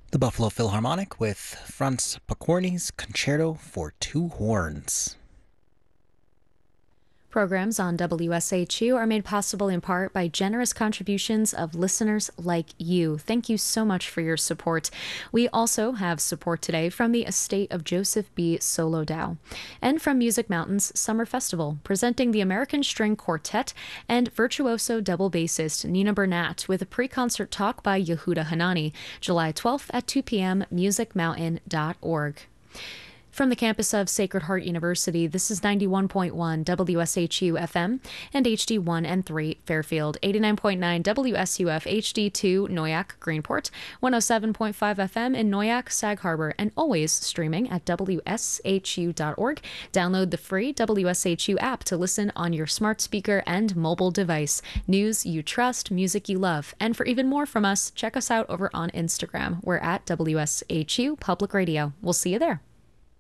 The Buffalo Philharmonic with Franz Pokorny's Concerto for Two Horns. Programs on WSHU are made possible in part by generous contributions of listeners like you. Thank you so much for your support. We also have support today from the estate of Joseph B. Solodow and from Music Mountain's Summer Festival, presenting the American String Quartet and virtuoso double bassist Nina Burnett with a pre-concert talk by Yehuda Hanani, July 12th at 2 p.m., musicmountain.org. From the campus of Sacred Heart University, this is 91.1 WSHU FM and HD1 and 3 Fairfield, 89.9 WSUF HD2 Noyak Greenport, 107.5 FM in Noyak Sag Harbor, and always streaming at WSHU.org. Download the free WSHU app to listen on your smart speaker and mobile device. News you trust, music you love. And for even more from us, check us out over on Instagram. We're at WSHU Public Radio. We'll see you there.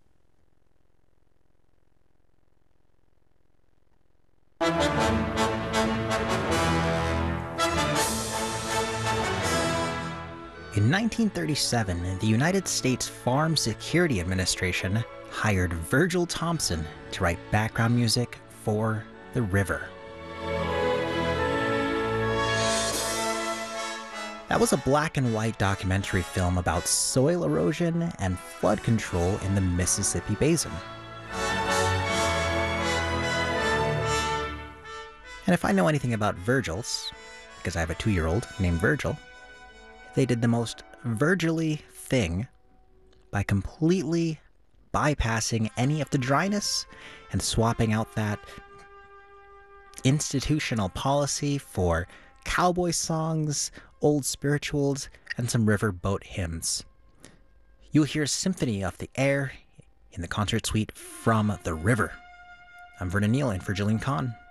In 1937, the United States Farm Security Administration hired Virgil Thomson to write background music for The River. That was a black and white documentary film about soil erosion and flood control in the Mississippi Basin. And if I know anything about Virgils, because I have a 2-year-old named Virgil, they did the most Virgil-y thing by completely bypassing any of the dryness and swapping out that institutional policy for cowboy songs, old spirituals, and some riverboat hymns. You'll hear Symphony of the Air in the concert suite from The River. I'm Vernon Neal in for Jillian Kahn.